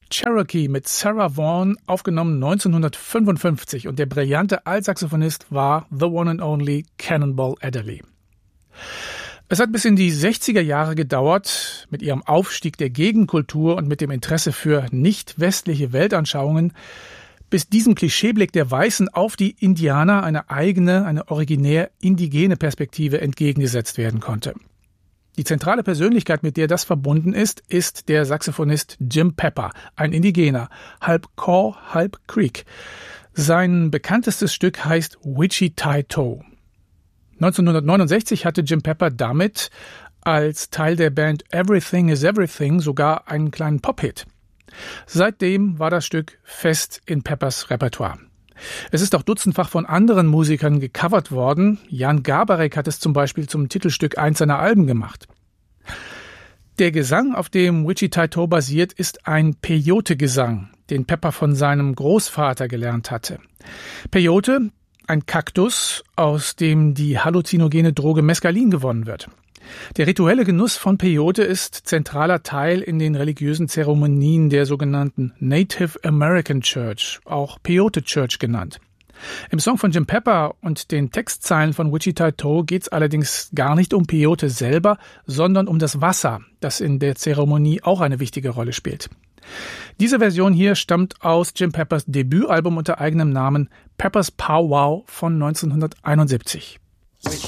Cherokee mit Sarah Vaughan, aufgenommen 1955, und der brillante Altsaxophonist war the one and only Cannonball Adderley. Es hat bis in die 60er Jahre gedauert, mit ihrem Aufstieg der Gegenkultur und mit dem Interesse für nicht-westliche Weltanschauungen, bis diesem Klischeeblick der Weißen auf die Indianer eine eigene, eine originär indigene Perspektive entgegengesetzt werden konnte. Die zentrale Persönlichkeit, mit der das verbunden ist der Saxophonist Jim Pepper, ein Indigener, halb Kaw, halb Creek. Sein bekanntestes Stück heißt Wichita-Toe. 1969 hatte Jim Pepper damit als Teil der Band Everything is Everything sogar einen kleinen Pop-Hit. Seitdem war das Stück fest in Peppers Repertoire. Es ist auch dutzendfach von anderen Musikern gecovert worden. Jan Garbarek hat es zum Beispiel zum Titelstück eins seiner Alben gemacht. Der Gesang, auf dem Wichita-Toe basiert, ist ein Peyote-Gesang, den Pepper von seinem Großvater gelernt hatte. Peyote, ein Kaktus, aus dem die halluzinogene Droge Mescalin gewonnen wird. Der rituelle Genuss von Peyote ist zentraler Teil in den religiösen Zeremonien der sogenannten Native American Church, auch Peyote Church genannt. Im Song von Jim Pepper und den Textzeilen von Wichita-Toe geht es allerdings gar nicht um Peyote selber, sondern um das Wasser, das in der Zeremonie auch eine wichtige Rolle spielt. Diese Version hier stammt aus Jim Peppers Debütalbum unter eigenem Namen Pepper's Pow Wow von 1971.